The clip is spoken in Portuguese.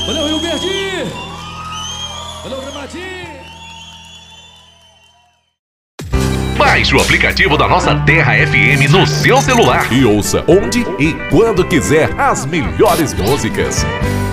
Valeu, Rio Verde! Valeu, Gramadinho! Baixe o aplicativo da Nossa Terra FM no seu celular e ouça onde e quando quiser as melhores músicas.